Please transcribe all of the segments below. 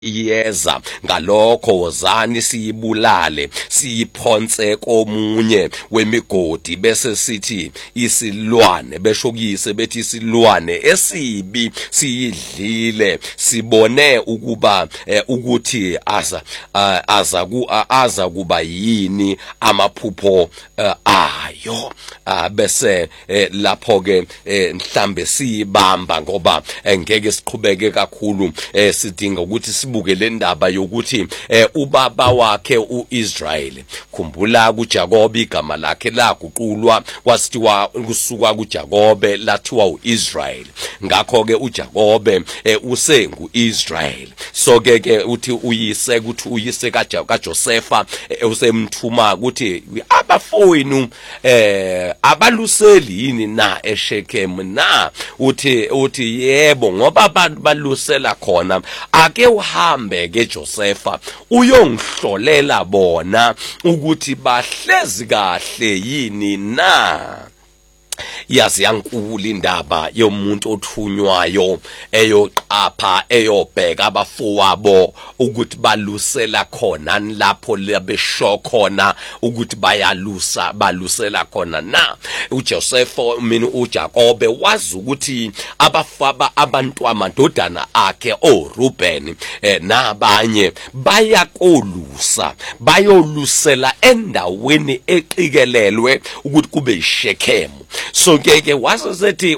iyeza ngalokho wozani siyibulale siyiphonse komunye wemigodi bese sithi isilwane beshokise bethi isilwane esibi siyidlile sibone ukuba ukuthi aza kuba yini amaphupho ayo bese lapho ke mhlambe siyibamba ngoba ngeke siqhubeke kakhulu sidinga ukuthi sibuke le ndaba yokuthi ubaba wakhe uIsrael khumbula kuJakobe igama lakhe laguqulwa kwasithiwa kusuka kuJakobe lathiwa uIsrael ngakho ke uJakobe usenguIsrael so ke uthi uyise ukuthi uyise kaJosefa usemthuma ukuthi abafowenu abaluseli yini na eShekhem na uthi yebo ngoba balusela khona ake uhambe ke Josefa uyongihlolela bona ukuthi bahlezi kahle yini na yazi yankulu indaba yomuntu othunywayo eyoqapha eyobheka abafowabo ukuthi balusela khona lapho labesho khona ukuthi balusela khona na uJosefa mina uJakobe wazi ukuthi abantu amadodana akhe oRuben nabanye bayolusela endaweni eqikelelwe ukuthi kube iShekhem so ke wasesethi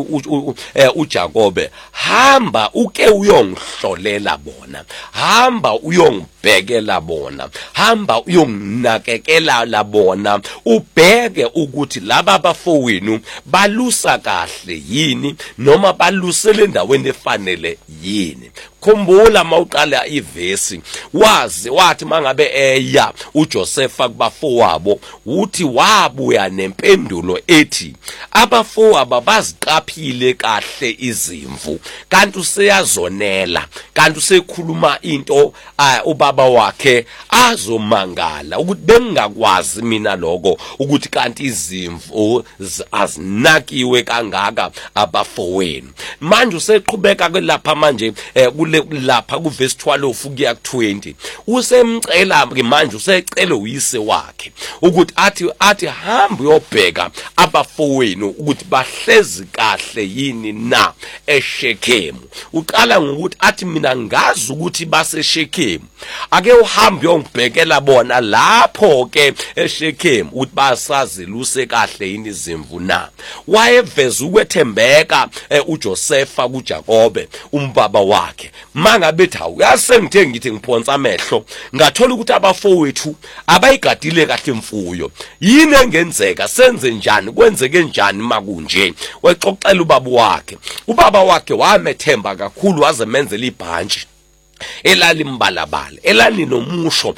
uJakobe hamba uke uyongihlolela bona hamba uyongibhekela bona hamba uyonginakekela labona ubheke ukuthi laba abafowenu balusa kahle yini noma balusele endaweni efanele yini khumbula mawuqala ivesi wathi mangabe eya uJosefa kubafowabo uthi wabuya nempendulo ethi abafowabo baziqaphile kahle izimvu kanti useyazonela kanti usekhuluma into ubaba wakhe azomangala ukuthi bengakwazi mina lokho ukuthi kanti izimvu azinakiwe kangaka abafowenu manje useqhubeka ke lapha manje lapha kuverse 12 ukuya ku20 usemcela manje usecela uyise wakhe ukuthi athi hamba uyobheka abafowenu ukuthi bahlezi kahle yini na eShekhem uqala ngokuthi athi mina ngazi ukuthi baseShekhem ake uhambe uyongibhekela bona lapho ke eShekhem ukuthi basaziluse kahle yini izimvu na wayeveza ukwethembeka uJosefa kuJakobe umbaba wakhe mangabe uyasengithe ngithi ngiphonsa amehlo ngathola ukuthi abafowethu abayigadile kahle imfuyo yini engenzeka senze njani kwenzeke njani makunje wexoxela ubaba wakhe wamethemba kakhulu wazemenzela ibhantshi elalimbalabala elalinomusho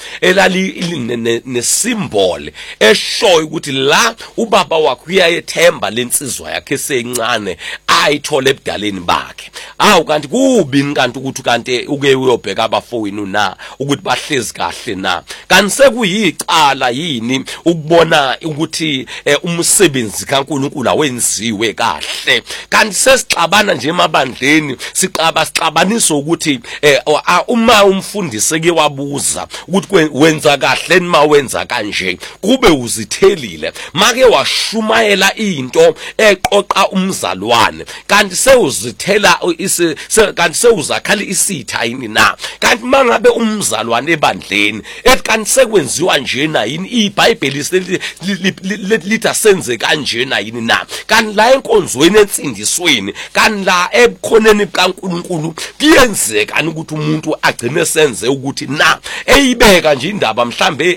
elalinesymbol eshoyo ukuthi la ubaba wakhe uyayethemba lensizwa yakhe esencane ayithola ebudaleni bakhe kanti kubi kanti ukuthi kanti uke uyobheka abafowenu na ukuthi bahlezi kahle na kanti sekuyicala yini ukubona ukuthi umsebenzi kaNkulunkulu awenziwe kahle kanti sesixabana nje emabandleni sixabanisa ukuthi uma umfundisi ke wabuza ukuthi wenza kahle nima wenza kanje kube uzithelile make washumayela into eqoqa umzalwane kanti sewuzithela kanti sewuzakhala isitha yini na kanti mangabe umzalwane ebandleni kanti sekwenziwa njena yini iBhayibheli lithi asenze kanjena yini na kanti la enkonzweni ensindisweni kanti la ebukhoneni kaNkulunkulu kuyenzeka ukuthi umuntu agcine senze ukuthi na eyibeka nje indaba mhlambe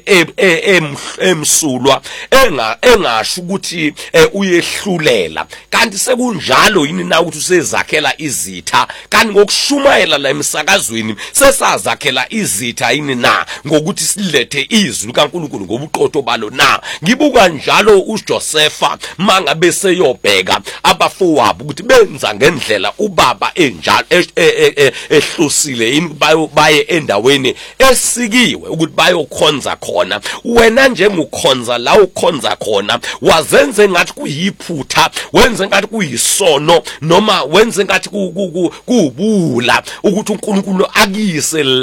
emsulwa engasho ukuthi uyehlulela kanti sekunjalo yini na ukuthi usezakhela izitha kanti ngokushumayela la emsakazweni sesazakhela izitha yini na ngokuthi silethe izwi kaNkulunkulu ngobuqotho balo na ngibuka njalo uJosefa mangabe seyobheka abafowabo ukuthi benza ngendlela ubaba enjalo ehlosile yini baye endaweni esikiwe ukuthi bayokhonza khona. Wena njengokhonza la ukhonza khona wazenze ngathi kuyiphutha, wenze ngathi kuyisono, noma wenze ngathi kubula ukuthi uNkulunkulu akuyise